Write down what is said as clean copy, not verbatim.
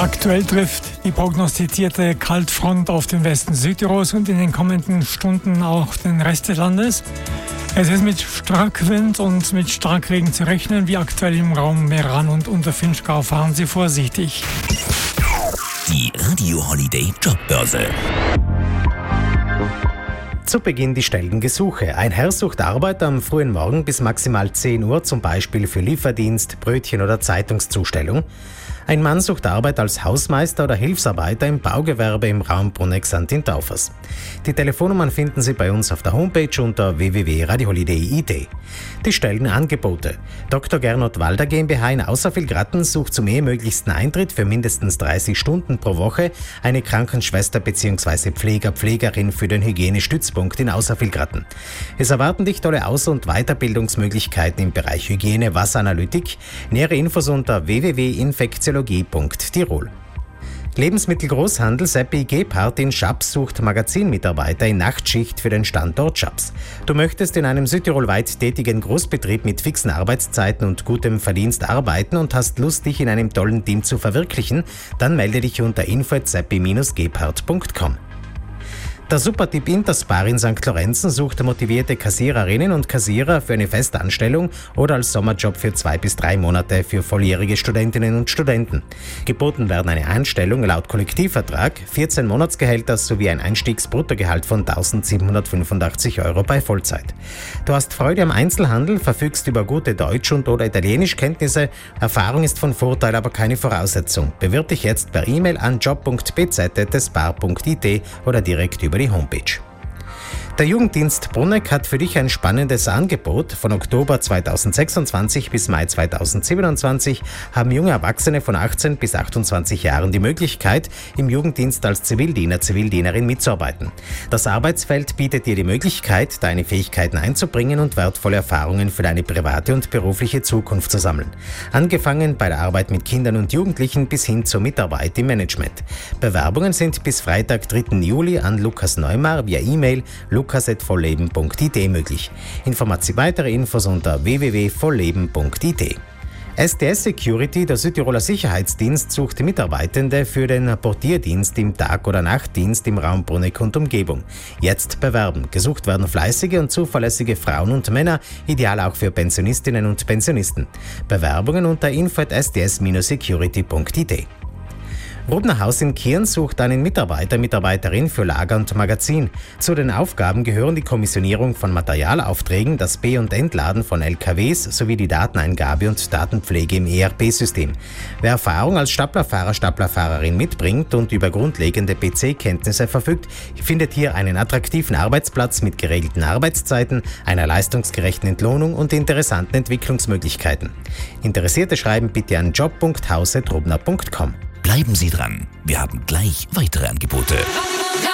Aktuell trifft die prognostizierte Kaltfront auf den Westen Südtirols und in den kommenden Stunden auch den Rest des Landes. Es ist mit Starkwind und mit Starkregen zu rechnen, wie aktuell im Raum Meran und Unterfinchgau. Fahren Sie vorsichtig. Die Radio Holiday Jobbörse. Zu Beginn die Stellengesuche. Ein Herr sucht Arbeit am frühen Morgen bis maximal 10 Uhr, zum Beispiel für Lieferdienst, Brötchen oder Zeitungszustellung. Ein Mann sucht Arbeit als Hausmeister oder Hilfsarbeiter im Baugewerbe im Raum Bruneck-St. Taufers. Die Telefonnummern finden Sie bei uns auf der Homepage unter www.radioholiday.it. Die Stellenangebote. Dr. Gernot Walder GmbH in Außervillgratten sucht zum ehemöglichsten Eintritt für mindestens 30 Stunden pro Woche eine Krankenschwester bzw. Pflegerin für den Hygienestützpunkt in Außervillgratten. Es erwarten dich tolle Aus- und Weiterbildungsmöglichkeiten im Bereich Hygiene, Wasseranalytik. Nähere Infos unter www.infektiologie.tirol. Lebensmittelgroßhandel Seppi Gebhardt in Schaps sucht Magazinmitarbeiter in Nachtschicht für den Standort Schaps. Du möchtest in einem südtirolweit tätigen Großbetrieb mit fixen Arbeitszeiten und gutem Verdienst arbeiten und hast Lust, dich in einem tollen Team zu verwirklichen? Dann melde dich unter info@seppi-gebhardt.com. Der Supertyp Interspar in St. Lorenzen sucht motivierte Kassiererinnen und Kassierer für eine Festanstellung oder als Sommerjob für 2 bis 3 Monate für volljährige Studentinnen und Studenten. Geboten werden eine Einstellung laut Kollektivvertrag, 14 Monatsgehälter sowie ein Einstiegsbruttogehalt von 1.785 € bei Vollzeit. Du hast Freude am Einzelhandel, verfügst über gute Deutsch- und oder Italienischkenntnisse. Erfahrung ist von Vorteil, aber keine Voraussetzung. Bewirb dich jetzt per E-Mail an job.bz@spar.it oder direkt über die Homepage. Der Jugenddienst Bruneck hat für dich ein spannendes Angebot. Von Oktober 2026 bis Mai 2027 haben junge Erwachsene von 18 bis 28 Jahren die Möglichkeit, im Jugenddienst als Zivildienerin mitzuarbeiten. Das Arbeitsfeld bietet dir die Möglichkeit, deine Fähigkeiten einzubringen und wertvolle Erfahrungen für deine private und berufliche Zukunft zu sammeln. Angefangen bei der Arbeit mit Kindern und Jugendlichen bis hin zur Mitarbeit im Management. Bewerbungen sind bis Freitag, 3. Juli an Lukas Neumar via E-Mail lukas@vollleben.it möglich. Weitere Infos unter www.vollleben.it. STS Security, der Südtiroler Sicherheitsdienst, sucht Mitarbeitende für den Portierdienst im Tag- oder Nachtdienst im Raum Bruneck und Umgebung. Jetzt bewerben. Gesucht werden fleißige und zuverlässige Frauen und Männer, ideal auch für Pensionistinnen und Pensionisten. Bewerbungen unter info@sds-security.it. Rubnerhaus in Kirn sucht einen Mitarbeiterin für Lager und Magazin. Zu den Aufgaben gehören die Kommissionierung von Materialaufträgen, das Be- und Entladen von LKWs sowie die Dateneingabe und Datenpflege im ERP-System. Wer Erfahrung als Staplerfahrerin mitbringt und über grundlegende PC-Kenntnisse verfügt, findet hier einen attraktiven Arbeitsplatz mit geregelten Arbeitszeiten, einer leistungsgerechten Entlohnung und interessanten Entwicklungsmöglichkeiten. Interessierte schreiben bitte an job.haus@rubner.com. Bleiben Sie dran, wir haben gleich weitere Angebote.